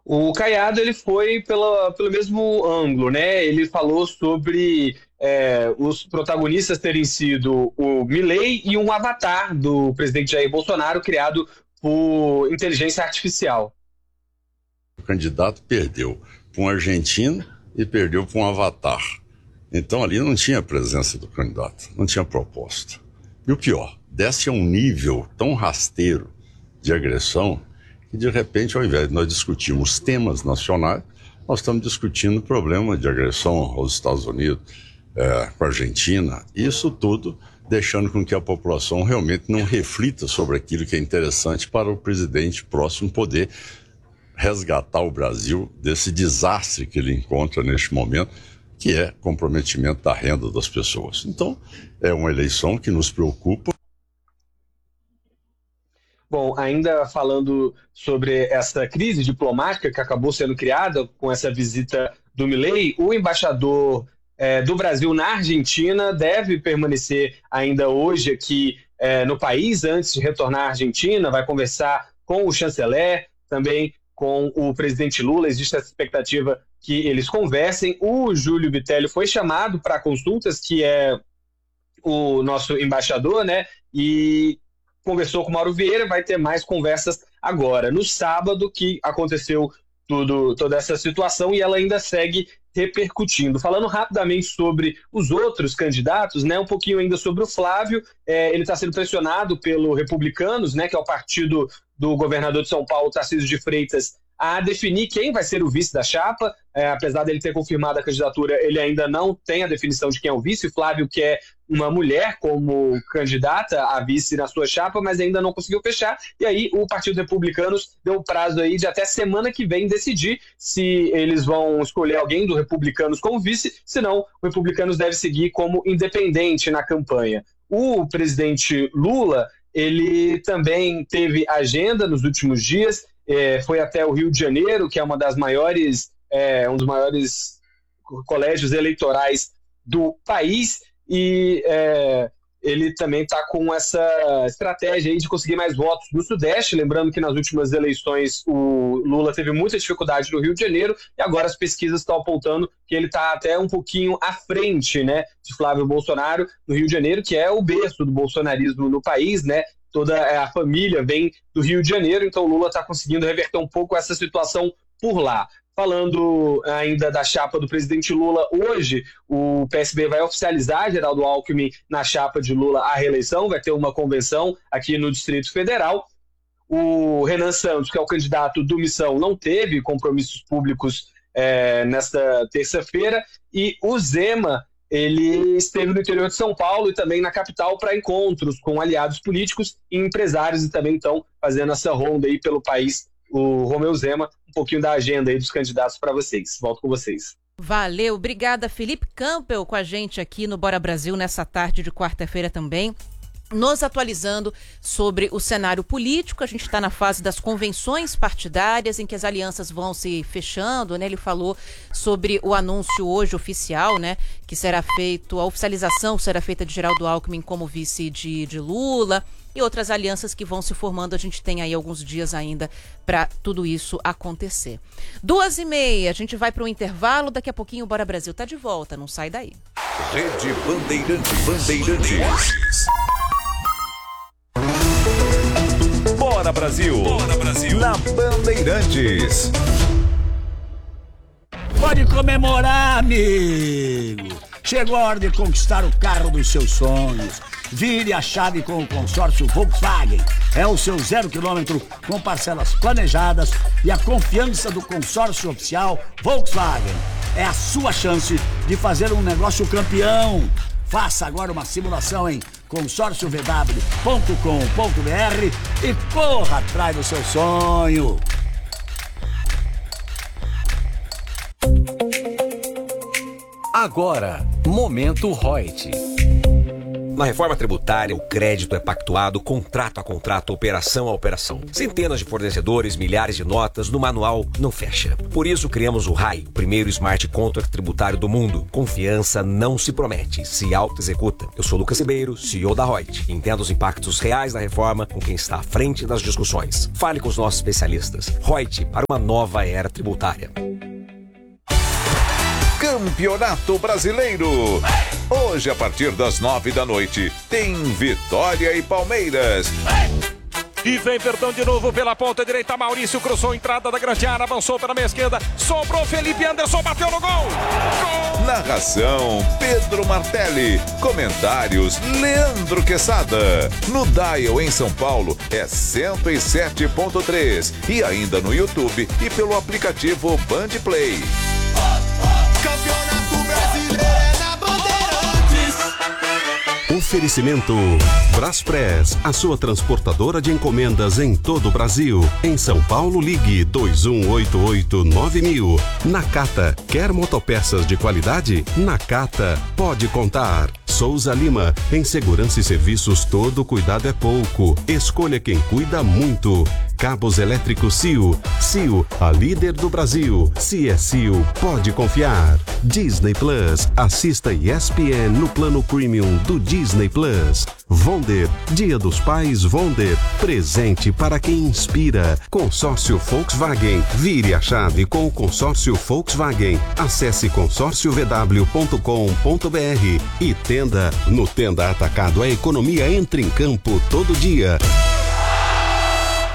O Caiado ele foi pelo mesmo ângulo, né? Ele falou sobre os protagonistas terem sido o Milei e um avatar do presidente Jair Bolsonaro criado por inteligência artificial. O candidato perdeu para um argentino e perdeu para um avatar. Então ali não tinha presença do candidato, não tinha proposta. E o pior, desce a um nível tão rasteiro de agressão que de repente, ao invés de nós discutirmos temas nacionais, nós estamos discutindo o problema de agressão aos Estados Unidos, com a Argentina, isso tudo deixando com que a população realmente não reflita sobre aquilo que é interessante para o presidente próximo poder resgatar o Brasil desse desastre que ele encontra neste momento, que é comprometimento da renda das pessoas. Então, é uma eleição que nos preocupa. Bom, ainda falando sobre essa crise diplomática que acabou sendo criada com essa visita do Milei, o embaixador do Brasil na Argentina deve permanecer ainda hoje aqui no país antes de retornar à Argentina, vai conversar com o chanceler, também com o presidente Lula. Existe essa expectativa que eles conversem. O Júlio Vitelli foi chamado para consultas, que é o nosso embaixador, né? E conversou com o Mauro Vieira, vai ter mais conversas agora. No sábado que aconteceu toda essa situação e ela ainda segue repercutindo. Falando rapidamente sobre os outros candidatos, né, um pouquinho ainda sobre o Flávio, ele está sendo pressionado pelo Republicanos, né, que é o partido do governador de São Paulo, Tarcísio de Freitas, a definir quem vai ser o vice da chapa. Apesar dele ter confirmado a candidatura, ele ainda não tem a definição de quem é o vice. O Flávio quer uma mulher como candidata a vice na sua chapa, mas ainda não conseguiu fechar. E aí o Partido Republicanos deu um prazo aí de até semana que vem decidir se eles vão escolher alguém do Republicanos como vice, senão o Republicanos deve seguir como independente na campanha. O presidente Lula, ele também teve agenda nos últimos dias, foi até o Rio de Janeiro, que é um dos maiores colégios eleitorais do país, e ele também está com essa estratégia aí de conseguir mais votos no Sudeste. Lembrando que nas últimas eleições o Lula teve muita dificuldade no Rio de Janeiro, e agora as pesquisas estão apontando que ele está até um pouquinho à frente, né, de Flávio Bolsonaro no Rio de Janeiro, que é o berço do bolsonarismo no país, né? Toda a família vem do Rio de Janeiro, então o Lula está conseguindo reverter um pouco essa situação por lá. Falando ainda da chapa do presidente Lula, hoje o PSB vai oficializar Geraldo Alckmin na chapa de Lula à reeleição, vai ter uma convenção aqui no Distrito Federal. O Renan Santos, que é o candidato do Missão, não teve compromissos públicos nesta terça-feira, e o Zema, ele esteve no interior de São Paulo e também na capital para encontros com aliados políticos e empresários, e também estão fazendo essa ronda aí pelo país. O Romeu Zema, um pouquinho da agenda aí dos candidatos para vocês. Volto com vocês. Valeu, obrigada. Felipe Campbell com a gente aqui no Bora Brasil nessa tarde de quarta-feira também, nos atualizando sobre o cenário político. A gente está na fase das convenções partidárias, em que as alianças vão se fechando, né? Ele falou sobre o anúncio hoje oficial, né? Que será feito, a oficialização será feita de Geraldo Alckmin como vice de Lula, e outras alianças que vão se formando. A gente tem aí alguns dias ainda para tudo isso acontecer. 2h30, a gente vai para o intervalo. Daqui a pouquinho o Bora Brasil tá de volta, não sai daí. Rede Bandeirantes. Bora Brasil. Bora Brasil. Na Bandeirantes. Pode comemorar, amigo. Chegou a hora de conquistar o carro dos seus sonhos. Vire a chave com o consórcio Volkswagen. É o seu 0 km com parcelas planejadas e a confiança do consórcio oficial Volkswagen. É a sua chance de fazer um negócio campeão. Faça agora uma simulação em consórciovw.com.br e corra atrás do seu sonho. Agora, Momento Reut. Na reforma tributária, o crédito é pactuado contrato a contrato, operação a operação. Centenas de fornecedores, milhares de notas, no manual não fecha. Por isso criamos o RAI, o primeiro smart contract tributário do mundo. Confiança não se promete, se auto-executa. Eu sou Lucas Ribeiro, CEO da Reut. Entenda os impactos reais da reforma com quem está à frente das discussões. Fale com os nossos especialistas. Reut, para uma nova era tributária. Campeonato Brasileiro. Hoje, a partir das 9 da noite, tem Vitória e Palmeiras. E vem Verdão de novo pela ponta direita. Maurício cruzou a entrada da grande área, avançou pela meia esquerda. Sobrou Felipe Anderson, bateu no gol. Gol! Narração: Pedro Martelli. Comentários: Leandro Quesada. No Dial em São Paulo é 107.3. E ainda no YouTube e pelo aplicativo Band Play. Campeonato Brasileiro é na Bandeirantes. Oferecimento Braspress, a sua transportadora de encomendas em todo o Brasil. Em São Paulo, ligue 2188-9000. Nakata, quer motopeças de qualidade? Nakata, pode contar. Souza Lima, em segurança e serviços todo cuidado é pouco. Escolha quem cuida muito. Cabos elétricos CIO. CIO, a líder do Brasil. Se é CIO, pode confiar. Disney Plus, assista ESPN no plano premium do Disney Plus. Wonder, Dia dos Pais Wonder, presente para quem inspira. Consórcio Volkswagen, vire a chave com o consórcio Volkswagen. Acesse consórciovw.com.br e Tenda. No Tenda Atacado, a economia entra em campo todo dia.